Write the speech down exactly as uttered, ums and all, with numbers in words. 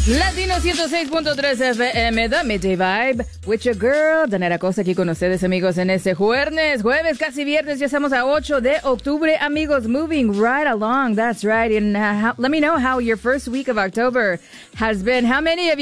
Latino ciento seis punto tres F M, The Midday Vibe, with your girl, Danera Cosa, aquí con ustedes, amigos, en este jueves, jueves, casi viernes, ya estamos a ocho de octubre, amigos, moving right along, that's right, and uh, how, let me know how your first week of October has been. How many of you